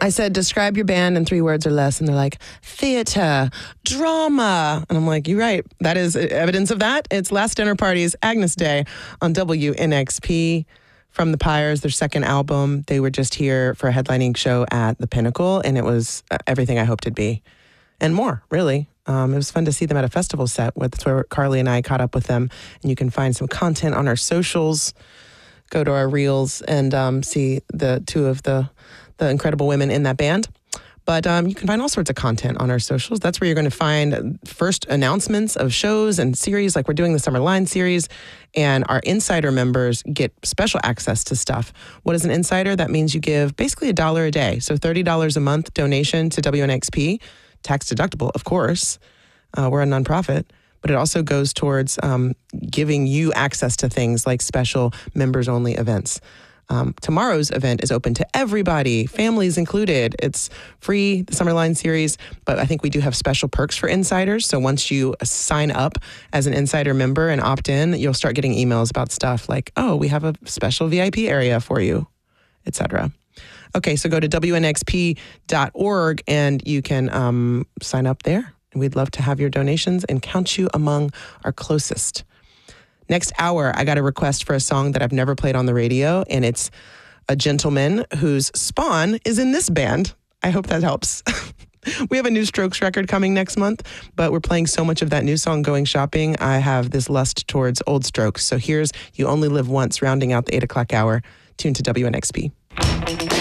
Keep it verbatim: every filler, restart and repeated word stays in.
I said, describe your band in three words or less. And they're like, theater, drama. And I'm like, you're right. That is evidence of that. It's Last Dinner Party's Agnes Day on W N X P. From the Pyres, their second album. They were just here for a headlining show at the Pinnacle, and it was everything I hoped it'd be. And more, really. Um, it was fun to see them at a festival set. That's where Carly and I caught up with them. And you can find some content on our socials. Go to our reels and um, see the two of the, the incredible women in that band. But um, you can find all sorts of content on our socials. That's where you're going to find first announcements of shows and series, like we're doing the Summer Line series. And our insider members get special access to stuff. What is an insider? That means you give basically a dollar a day. So thirty dollars a month donation to W N X P, tax deductible, of course. Uh, we're a nonprofit. But it also goes towards um, giving you access to things like special members-only events. Um, tomorrow's event is open to everybody, families included. It's free, the Summer Line series, but I think we do have special perks for insiders. So once you sign up as an insider member and opt in, you'll start getting emails about stuff like, oh, we have a special V I P area for you, et cetera. Okay, so go to W N X P dot org and you can um, sign up there. We'd love to have your donations and count you among our closest. Next hour, I got a request for a song that I've never played on the radio, and it's a gentleman whose spawn is in this band. I hope that helps. We have a new Strokes record coming next month, but we're playing so much of that new song, Going Shopping, I have this lust towards old Strokes. So here's You Only Live Once, rounding out the eight o'clock hour. Tune to W N X P.